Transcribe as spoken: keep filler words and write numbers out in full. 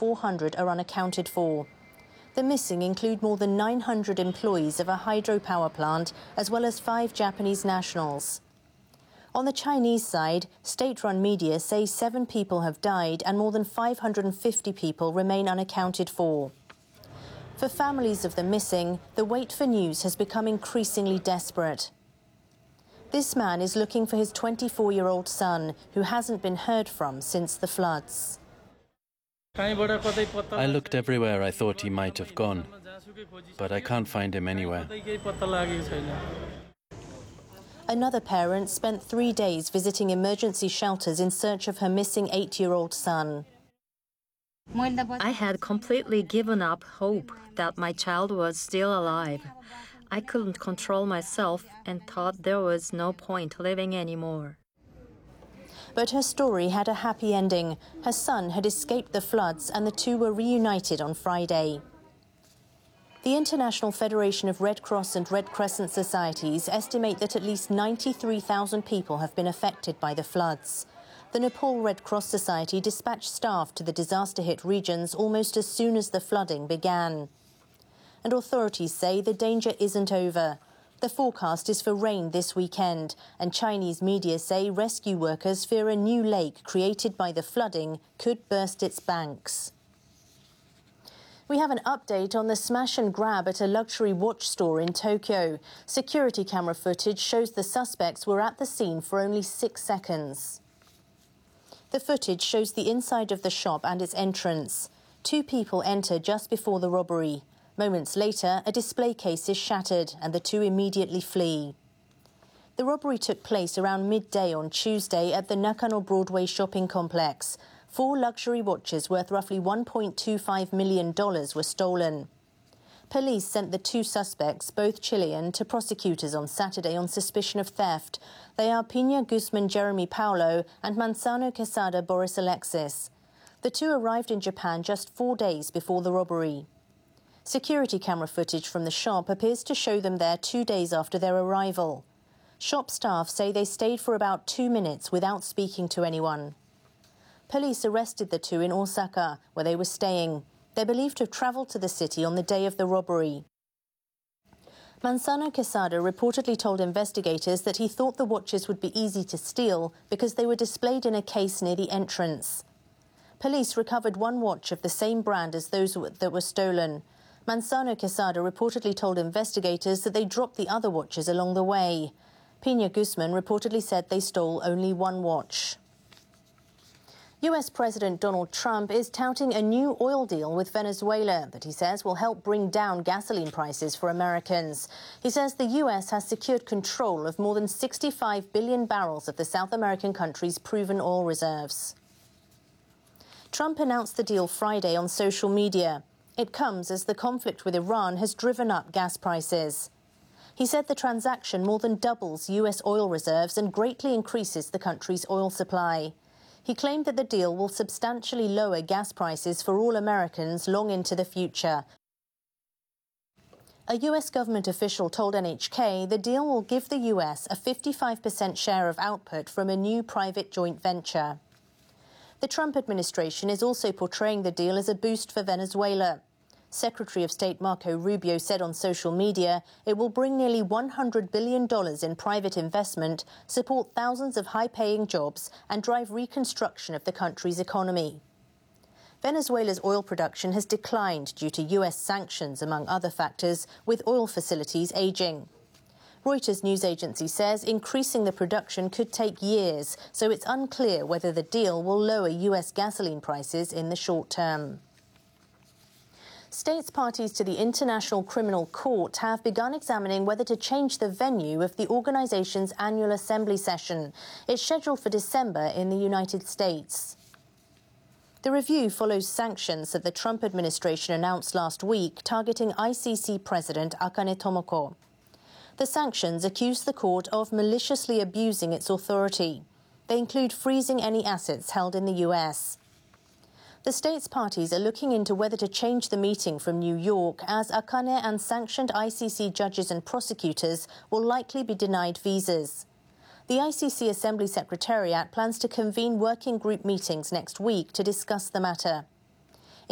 four hundred are unaccounted for. The missing include more than nine hundred employees of a hydropower plant, as well as five Japanese nationals. On the Chinese side, state-run media say seven people have died and more than five hundred fifty people remain unaccounted for. For families of the missing, the wait for news has become increasingly desperate. This man is looking for his twenty-four-year-old son, who hasn't been heard from since the floods. I looked everywhere I thought he might have gone, but I can't find him anywhere. Another parent spent three days visiting emergency shelters in search of her missing eight-year-old son. I had completely given up hope that my child was still alive. I couldn't control myself and thought there was no point living anymore. But her story had a happy ending. Her son had escaped the floods and the two were reunited on Friday. The International Federation of Red Cross and Red Crescent Societies estimate that at least ninety-three thousand people have been affected by the floods. The Nepal Red Cross Society dispatched staff to the disaster-hit regions almost as soon as the flooding began. And authorities say the danger isn't over. The forecast is for rain this weekend, and Chinese media say rescue workers fear a new lake created by the flooding could burst its banks. We have an update on the smash and grab at a luxury watch store in Tokyo. Security camera footage shows the suspects were at the scene for only six seconds. The footage shows the inside of the shop and its entrance. Two people enter just before the robbery. Moments later, a display case is shattered and the two immediately flee. The robbery took place around midday on Tuesday at the Nakano Broadway shopping complex. Four luxury watches worth roughly one point two five million dollars were stolen. Police sent the two suspects, both Chilean, to prosecutors on Saturday on suspicion of theft. They are Pina Guzman Jeremy Paulo and Manzano Quesada Boris Alexis. The two arrived in Japan just four days before the robbery. Security camera footage from the shop appears to show them there two days after their arrival. Shop staff say they stayed for about two minutes without speaking to anyone. Police arrested the two in Osaka, where they were staying. They're believed to have travelled to the city on the day of the robbery. Manzano Quesada reportedly told investigators that he thought the watches would be easy to steal because they were displayed in a case near the entrance. Police recovered one watch of the same brand as those that were stolen. Manzano Quesada reportedly told investigators that they dropped the other watches along the way. Pina Guzman reportedly said they stole only one watch. U S President Donald Trump is touting a new oil deal with Venezuela that he says will help bring down gasoline prices for Americans. He says the U S has secured control of more than sixty-five billion barrels of the South American country's proven oil reserves. Trump announced the deal Friday on social media. It comes as the conflict with Iran has driven up gas prices. He said the transaction more than doubles U S oil reserves and greatly increases the country's oil supply. He claimed that the deal will substantially lower gas prices for all Americans long into the future. A U S government official told N H K the deal will give the U S a fifty-five percent share of output from a new private joint venture. The Trump administration is also portraying the deal as a boost for Venezuela. Secretary of State Marco Rubio said on social media it will bring nearly one hundred billion dollars in private investment, support thousands of high-paying jobs, and drive reconstruction of the country's economy. Venezuela's oil production has declined due to U S sanctions, among other factors, with oil facilities aging. Reuters news agency says increasing the production could take years, so it's unclear whether the deal will lower U S gasoline prices in the short term. States parties to the International Criminal Court have begun examining whether to change the venue of the organization's annual assembly session. It's scheduled for December in the United States. The review follows sanctions that the Trump administration announced last week targeting I C C President Akane Tomoko. The sanctions accuse the court of maliciously abusing its authority. They include freezing any assets held in the U S. The states' parties are looking into whether to change the meeting from New York, as Akane and sanctioned I C C judges and prosecutors will likely be denied visas. The I C C Assembly Secretariat plans to convene working group meetings next week to discuss the matter.